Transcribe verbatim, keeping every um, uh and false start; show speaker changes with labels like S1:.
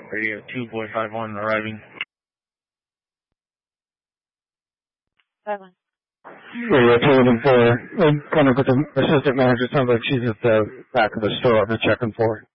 S1: Radio two four five one arriving.
S2: Five one.
S3: Radio two one four. I'm calling with the assistant manager. Sounds like she's at the back of the store. I'll be checking for her.